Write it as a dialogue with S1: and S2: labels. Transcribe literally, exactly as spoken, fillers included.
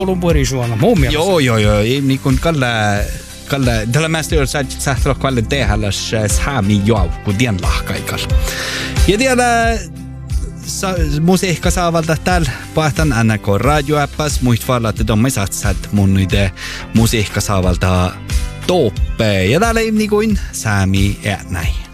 S1: Olumpuerisuona, mun mielestä.
S2: Joo, joo, joo. Niin kuin Kalle... Kalle, tällä määstä on saat sähtelä kalle tehdäläs saami joukku tien lahkaikalla. Ja tiedä sa, musiikka saavalta täällä pahtan N K radioäppäs. Muist vaan, että tuon me satsat mun niitä musiikka saavalta toppeen. Ja täällä ei niin kuin saami ja näin.